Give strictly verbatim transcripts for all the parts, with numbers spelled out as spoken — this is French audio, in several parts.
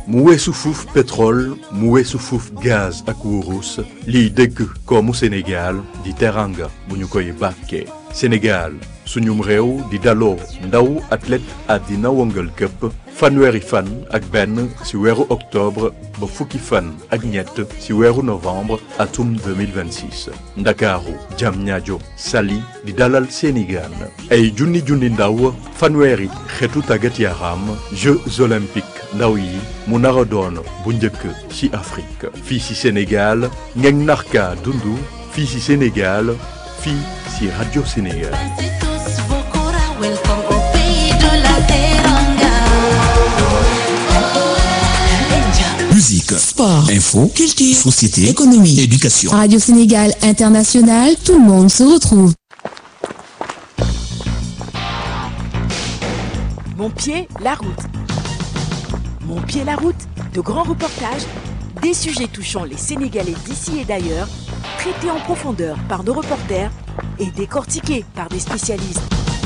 mu weesu fuuf pétrole mu weesu fuuf gaz ak wurus liy dëgg koomu Sénégal di teranga bu ñu koy bàkkee Sénégal suñum réew di daloo ndaw athlète àddina wëngal këpp fanweeri fan ak benn ci weeru octobre ba fukki fan ak ñett ci weeru novembre atum deux mille vingt-six ndakaaru Diamniadio Saly di dalal seeni gaan ay junni junni ndaw fanweeri xeetu tàggat yaram Jeux olympiques ndaw yi mu nar a doon bu njëkk ci Afrique fii ci Sénégal ngeen narka dundu fii ci Sénégal fii ci Radio Sénégal. Musique, sport, info, culture, société, économie, éducation. Radio Sénégal International, tout le monde se retrouve. Mon pied, la route. Mon pied, la route, de grands reportages, des sujets touchant les Sénégalais d'ici et d'ailleurs, traités en profondeur par nos reporters et décortiqués par des spécialistes.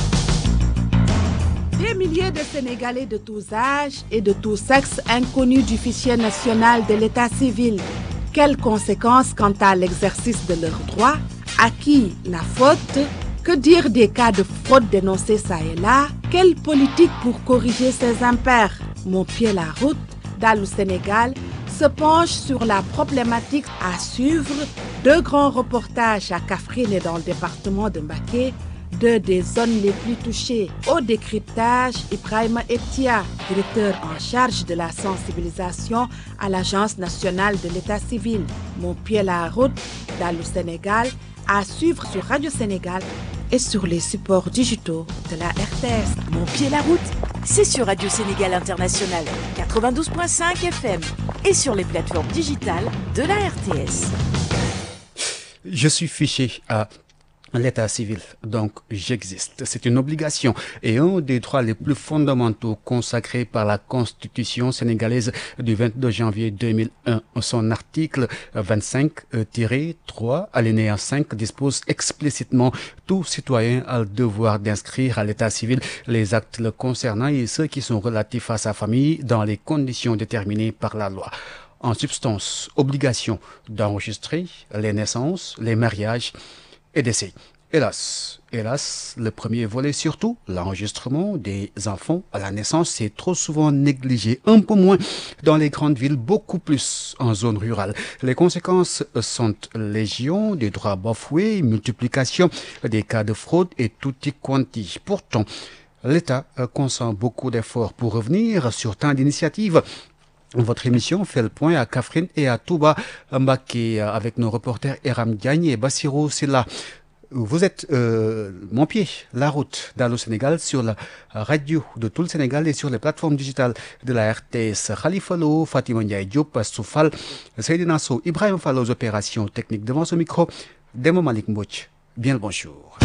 Des milliers de Sénégalais de tous âges et de tous sexes inconnus du fichier national de l'état civil. Quelles conséquences quant à l'exercice de leurs droits? À qui la faute? Que dire des cas de fraude dénoncés ça et là? Quelle politique pour corriger ces impairs? Mon pied la route, Dalou Sénégal, se penche sur la problématique à suivre. Deux grands reportages à Kaffrine et dans le département de Mbacké, deux des zones les plus touchées. Au décryptage, Ibrahima Etia, directeur en charge de la sensibilisation à l'Agence nationale de l'état civil. Mon pied la route, Dalou Sénégal, à suivre sur Radio Sénégal et sur les supports digitaux de la R T S. Mon pied la route, c'est sur Radio Sénégal International quatre-vingt-douze virgule cinq F M et sur les plateformes digitales de la R T S. Je suis fiché à l'état civil, donc j'existe. C'est une obligation et un des droits les plus fondamentaux consacrés par la Constitution sénégalaise du vingt-deux janvier deux mille un. Son article vingt-cinq tiret trois, alinéa cinq, dispose explicitement tout citoyen a le devoir d'inscrire à l'état civil les actes le concernant et ceux qui sont relatifs à sa famille dans les conditions déterminées par la loi. En substance, obligation d'enregistrer les naissances, les mariages et décès. Hélas, hélas, le premier volet surtout, l'enregistrement des enfants à la naissance, c'est trop souvent négligé, un peu moins dans les grandes villes, beaucoup plus en zone rurale. Les conséquences sont légion, des droits bafoués, multiplication des cas de fraude et tutti quanti. Pourtant, l'État consent beaucoup d'efforts pour revenir sur tant d'initiatives. Votre émission fait le point à Kaffrine et à Touba Mbacké avec nos reporters Eram Diagne et Bassirou Silla. Vous êtes euh, mon pied, la route d'Allo Sénégal sur la radio de tout le Sénégal et sur les plateformes digitales de la R T S. Khalifa Lo, Fatima Ndiaye Diop, Soufal, Seydina Sow, Ibrahim Fall aux opérations techniques devant ce micro. Demo Malik Mbouch. Bien le bonjour.